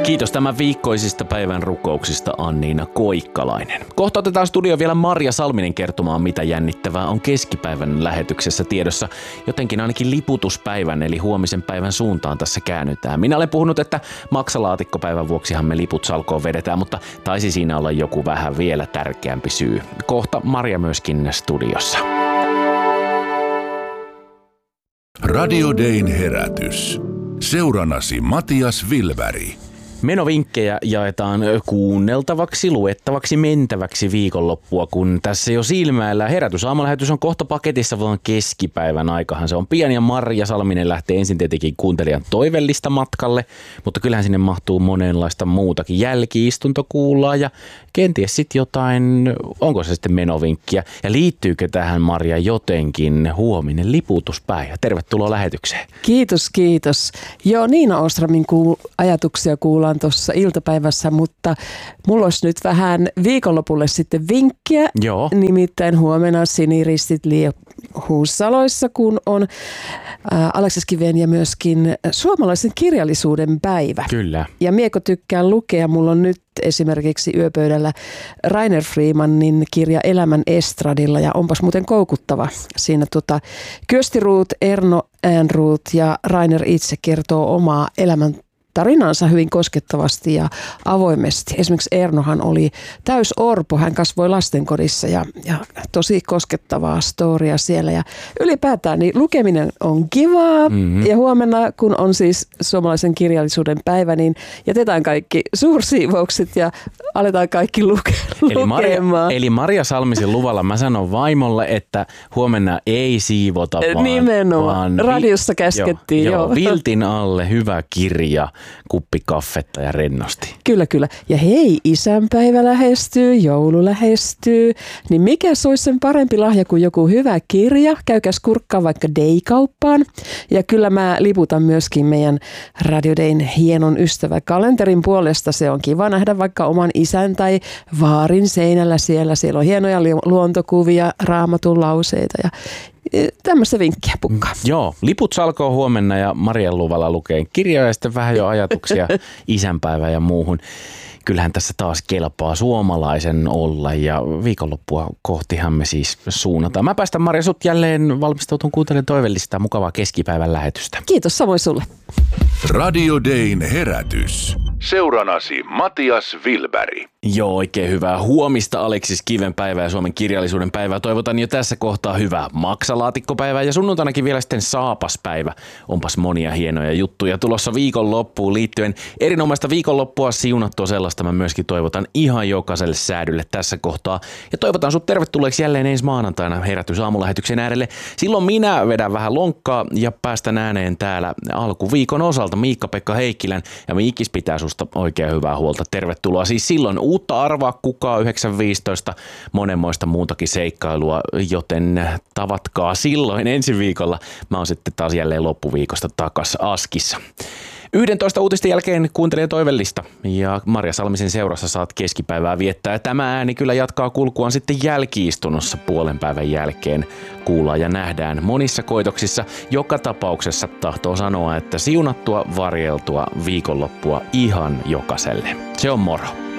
Kiitos tämän viikkoisista päivän rukouksista Anniina Koikkalainen. Kohta otetaan studio vielä Marja Salminen kertomaan, mitä jännittävää on keskipäivän lähetyksessä tiedossa. Jotenkin ainakin liputuspäivän eli huomisen päivän suuntaan tässä käännytään. Minä olen puhunut, että maksalaatikkopäivän vuoksihan me liput salkoon vedetään, mutta taisi siinä olla joku vähän vielä tärkeämpi syy. Kohta Marja myöskin studiossa. Radio Dayn herätys. Seurannasi Matias Vilväri. Menovinkkejä jaetaan kuunneltavaksi, luettavaksi, mentäväksi viikonloppua, kun tässä jo silmäillään. Aamulähetys on kohta paketissa, vaan keskipäivän aikahan se on pian ja Marja Salminen lähtee ensin tietenkin kuuntelijan toivellista matkalle, mutta kyllähän sinne mahtuu monenlaista muutakin. Jälki-istunto kuullaan ja kenties sitten jotain, onko se sitten menovinkkiä ja liittyykö tähän Marja jotenkin huominen liputuspäivä? Tervetuloa lähetykseen. Kiitos. Joo, Niina Ostramin ajatuksia kuullaan tuossa iltapäivässä, mutta mulla olisi nyt vähän viikonlopulle sitten vinkkiä. Joo. Nimittäin huomenna Siniristit Huussaloissa, kun on Aleksis Kiven ja myöskin suomalaisen kirjallisuuden päivä. Kyllä. Ja mieko tykkään lukea, mulla on nyt esimerkiksi yöpöydällä Rainer Freemanin kirja Elämän estradilla ja onpas muuten koukuttava. Siinä Kyösti Ruut, Erno Ehrnrooth ja Rainer itse kertoo omaa elämän tarinansa hyvin koskettavasti ja avoimesti. Esimerkiksi Ernohan oli täysorpo, hän kasvoi lastenkodissa ja tosi koskettavaa storia siellä. Ja ylipäätään niin lukeminen on kivaa ja huomenna, kun on siis suomalaisen kirjallisuuden päivä, niin jätetään kaikki suursiivoukset ja aletaan kaikki lukemaan. Eli Marja Salmisen luvalla mä sanon vaimolle, että huomenna ei siivota, nimenomaan. Radiossa käskettiin. Joo. Viltin alle hyvä kirja, kuppi kaffetta ja rennosti. Kyllä. Ja hei, isänpäivä lähestyy, joulu lähestyy, niin mikä se olisi sen parempi lahja kuin joku hyvä kirja? Käykäs kurkkaan vaikka Day-kauppaan. Ja kyllä mä liputan myöskin meidän Radio Dayn hienon ystäväkalenterin puolesta. Se on kiva nähdä vaikka oman isän tai vaarin seinällä siellä. Siellä on hienoja luontokuvia, raamatun lauseita ja tämmöistä vinkkiä pukkaa. Joo, liput salkoo huomenna ja Marjan luvalla lukee kirjoja ja sitten vähän jo ajatuksia isänpäivään ja muuhun. Kyllähän tässä taas kelpaa suomalaisen olla ja viikonloppua kohtihan me siis suunnataan. Mä päästän Marja sut jälleen valmistautumaan kuuntelemaan toivellista mukavaa keskipäivän lähetystä. Kiitos samoin sulle. Radio Dayn herätys. Seurannasi Matias Vilväri. Joo, oikein hyvää huomista Aleksis Kiven päivää ja Suomen kirjallisuuden päivää. Toivotan jo tässä kohtaa hyvää maksalaatikkopäivää ja sunnuntainakin vielä sitten saapaspäivä. Onpas monia hienoja juttuja tulossa viikonloppuun liittyen. Erinomaista viikonloppua, siunattua sellaista mä myöskin toivotan ihan jokaiselle säädylle tässä kohtaa. Ja toivotan sut tervetulleeksi jälleen ensi maanantaina aamulähetyksen äärelle. Silloin minä vedän vähän lonkkaa ja päästän ääneen täällä alkuviikon osalta Miikka-Pekka Heikkilän ja Miikis pitää susta oikein hyvää huolta. Tervetuloa siis silloin. Uutta arvaa kukaan 9.15, monenmoista muutakin seikkailua, joten tavatkaa silloin ensi viikolla. Mä oon sitten taas jälleen loppuviikosta takas Askissa. 11 uutisten jälkeen kuuntelen toivellista ja Marja Salmisen seurassa saat keskipäivää viettää. Tämä ääni kyllä jatkaa kulkuaan sitten jälki-istunnossa puolen päivän jälkeen. Kuullaan ja nähdään monissa koitoksissa. Joka tapauksessa tahtoo sanoa, että siunattua, varjeltua viikonloppua ihan jokaiselle. Se on moro.